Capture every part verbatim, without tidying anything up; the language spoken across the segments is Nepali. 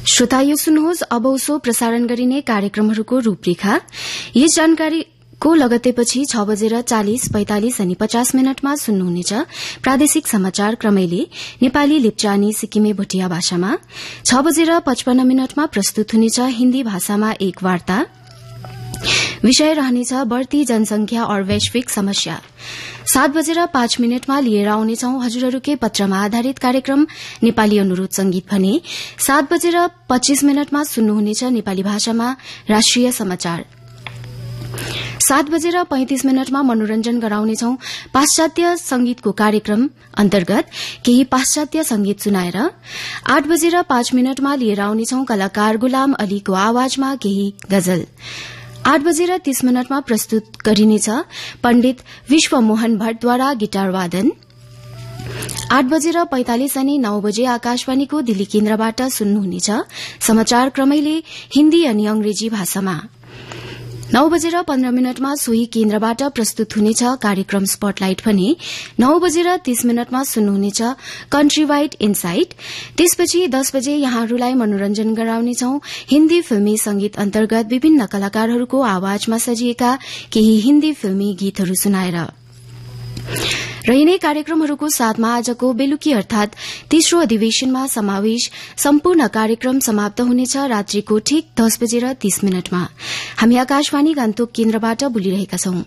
श्रोता यो सुन्नुहोस् अब उसो प्रसारण गरिने कार्यक्रमहरूको रूपरेखा। यस जानकारीको लगत्तैपछि छ बजेर चालिस पैंतालिस अनि पचास मिनटमा सुन्नुहुनेछ प्रादेशिक समाचार क्रमैले नेपाली लिप्चानी सिक्किमे भोटिया भाषामा। छ बजेर पचपन्न मिनटमा प्रस्तुत हुनेछ हिन्दी भाषामा एक वार्ता। विषय रहनेछ बढ़ती जनसंख्या और वैश्विक समस्या। सात बजेर पाँच मिनटमा लिएर आउनेछौ हजुरहरूकै पत्रमा आधारित कार्यक्रम नेपाली अनुरोध संगीत भने। सात बजेर पच्चीस मिनटमा सुन्नुहुनेछ नेपाली भाषामा राष्ट्रिय समाचार। सात बजेर पैंतीस मिनटमा मनोरञ्जन गराउनेछौ पाश्चात्य संगीतको कार्यक्रम अन्तर्गत केही पाश्चात्य संगीत सुनाएर। आठ बजेर पाँच मिनटमा लिएर आउनेछौ कलाकार गुलाम अलीको आवाजमा केही गजल। आठ बजेर तीस मिनटमा प्रस्तुत गरिनेछ पण्डित विश्वमोहन भट्टद्वारा गिटार वादन। आठ बजेर पैंतालिस अनि नौ बजे आकाशवाणीको दिल्ली केन्द्रबाट सुन्नुहुनेछ समाचार क्रमैले हिन्दी अनि अंग्रेजी भाषामा। नौ बजेर पन्ध्र मिनटमा सोही केन्द्रबाट प्रस्तुत हुनेछ कार्यक्रम स्पटलाइट भने। नौ बजेर तीस मिनटमा सुन्नुहुनेछ कन्ट्री वाइड इनसाइट। त्यसपछि दस बजे यहाँहरूलाई मनोरञ्जन गराउनेछौ हिन्दी फिल्मी संगीत अन्तर्गत विभिन्न कलाकारहरूको आवाजमा सजिएका केही हिन्दी फिल्मी गीतहरू सुनाएर। र यिनै कार्यक्रमहरूको साथमा आजको बेलुकी अर्थात तेस्रो अधिवेशनमा समावेश सम्पूर्ण कार्यक्रम समाप्त हुनेछ रात्रिको ठीक दस बजेर तीस मिनटमा। हामी आकाशवाणी गान्तोक केन्द्रबाट बोलिरहेका छौं।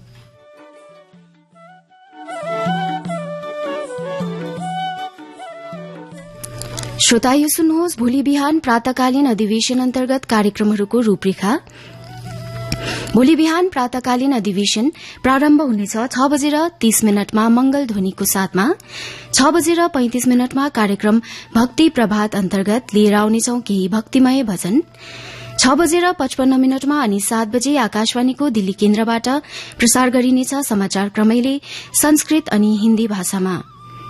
श्रोता यो सुन्नुहोस् भोलि बिहान प्रातकालीन अधिवेशन अन्तर्गत कार्यक्रमहरूको रूपरेखा। भोलि बिहान प्रातकालीन अधिवेशन प्रारम्भ हुनेछ छ बजेर तीस मिनटमा मंगल ध्वनिको साथमा। छ बजेर पैंतीस मिनटमा कार्यक्रम भक्ति प्रभात अन्तर्गत लिएर आउनेछौ केही भक्तिमय भजन। छ बजेर पचपन्न मिनटमा अनि सात बजे आकाशवाणीको दिल्ली केन्द्रबाट प्रसार गरिनेछ समाचार क्रमैले संस्कृत अनि हिन्दी भाषामा।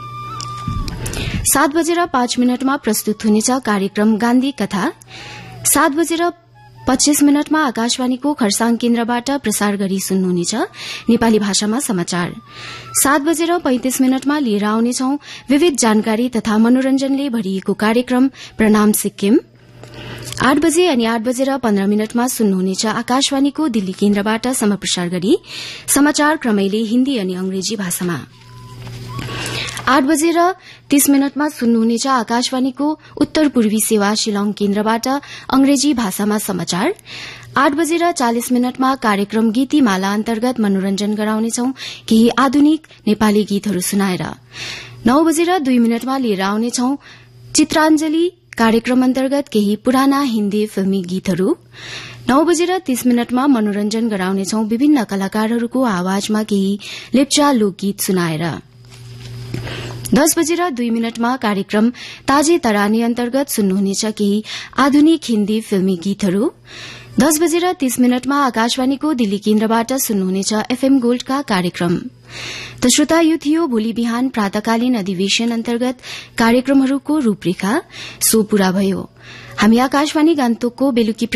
सात बजेर पाँच मिनटमा प्रस्तुत हुनेछ कार्यक्रम गान्धी कथा। सात बजेर पच्चीस मिनटमा आकाशवाणीको खरसाङ केन्द्रबाट प्रसार गरी सुन्नुहुनेछ नेपाली भाषामा समाचार। सात बजेर पैंतीस मिनटमा लिएर आउनेछौ विविध जानकारी तथा मनोरञ्जनले भरिएको कार्यक्रम प्रणाम सिक्किम। आठ बजे अनि आठ बजेर पन्ध्र मिनटमा सुन्नुहुनेछ आकाशवाणीको दिल्ली केन्द्रबाट समप्रसार गरी समाचार क्रमैले हिन्दी अनि अंग्रेजी भाषामा। आठ बजेर तीस मिनटमा सुन्नुहुनेछ आकाशवाणीको उत्तर पूर्वी सेवा शिलङ केन्द्रबाट अंग्रेजी भाषामा समाचार। आठ बजेर चालिस मिनटमा कार्यक्रम गीतीमाला अन्तर्गत मनोरञ्जन गराउनेछौ केही आधुनिक नेपाली गीतहरू सुनाएर। नौ बजेर दुई मिनटमा लिएर आउनेछौ चित्राञ्जली कार्यक्रम अन्तर्गत केही पुराना हिन्दी फिल्मी गीतहरू। नौ बजेर तीस मिनटमा मनोरञ्जन गराउनेछौ विभिन्न कलाकारहरूको आवाजमा केही लेप्चा लोकगीत सुनाएर। दस बजेर दुई मिनटमा कार्यक्रम ताजे तरानी अन्तर्गत सुन्नुहुनेछ केही आधुनिक हिन्दी फिल्मी गीतहरू। दस बजेर तीस मिनटमा आकाशवाणीको दिल्ली केन्द्रबाट सुन्नुहुनेछ एफएम गोल्डका कार्यक्रम। त श्रोता यो थियो भोलि बिहान प्रातकालीन अधिवेशन अन्तर्गत कार्यक्रमहरूको रूपरेखा। सो पूरा भयो। हामी आकाशवाणी गान्तोकको बेलुकी